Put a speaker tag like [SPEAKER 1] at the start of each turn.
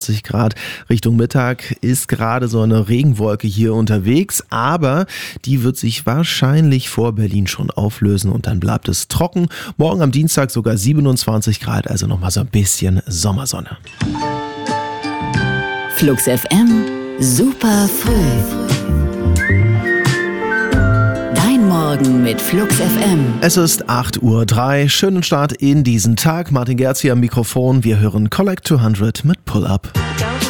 [SPEAKER 1] Grad Richtung Mittag ist gerade so eine Regenwolke hier unterwegs, aber die wird sich wahrscheinlich vor Berlin schon auflösen und dann bleibt es trocken. Morgen am Dienstag sogar 27 Grad, also nochmal so ein bisschen Sommersonne.
[SPEAKER 2] Flux FM, super früh. Dein Morgen mit Flux FM.
[SPEAKER 1] Es ist 8:03 Uhr, schönen Start in diesen Tag. Martin Gerz hier am Mikrofon. Wir hören Collect 200 mit Pull Up.